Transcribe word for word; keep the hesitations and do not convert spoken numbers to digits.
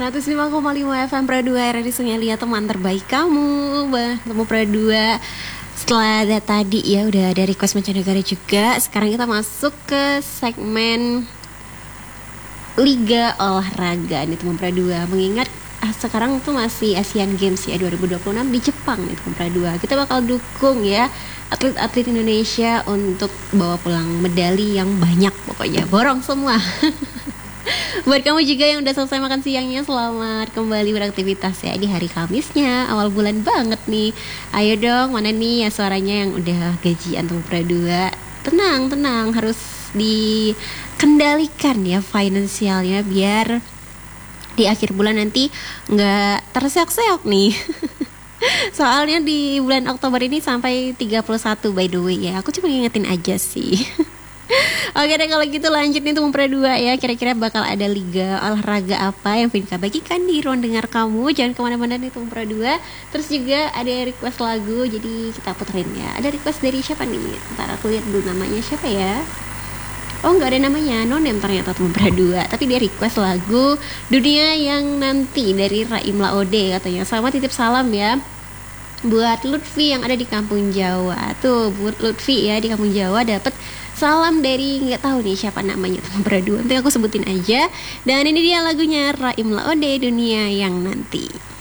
seratus lima koma lima F M Pro dua R R I Sungai Liat, teman terbaik kamu. Temu Pro dua. Setelah ada tadi ya udah ada request mancanegara juga. Sekarang kita masuk ke segmen Liga Olahraga nih teman Pro dua. Mengingat ah, sekarang tuh masih Asian Games ya dua ribu dua puluh enam di Jepang nih teman Pro dua. Kita bakal dukung ya atlet-atlet Indonesia untuk bawa pulang medali yang banyak, pokoknya borong semua. Buat kamu juga yang udah selesai makan siangnya, selamat kembali beraktivitas ya di hari Kamisnya, awal bulan banget nih. Ayo dong, mana nih ya suaranya yang udah gajian tuh Pro dua. Tenang, tenang, harus dikendalikan ya finansialnya biar di akhir bulan nanti nggak terseok-seok nih. Soalnya di bulan Oktober ini sampai tiga puluh satu by the way ya. Aku cuma ngingetin aja sih. Oke deh, kalau gitu lanjut nih untuk Pro dua ya. Kira-kira bakal ada liga olahraga apa yang Vinka bagikan di ruang dengar kamu. Jangan kemana-mana nih untuk Pro dua. Terus juga ada request lagu, jadi kita puterin ya. Ada request dari siapa nih? Ntar aku lihat dulu namanya siapa ya. Oh nggak ada namanya, no name ternyata teman Pro dua. Tapi dia request lagu Dunia Yang Nanti dari Raim Laode katanya. Sama titip salam ya buat Lutfi yang ada di Kampung Jawa. Tuh buat Lutfi ya di Kampung Jawa dapat salam dari nggak tahu nih siapa namanya teman Pro dua. Nanti aku sebutin aja. Dan ini dia lagunya Raim Laode, Dunia Yang Nanti.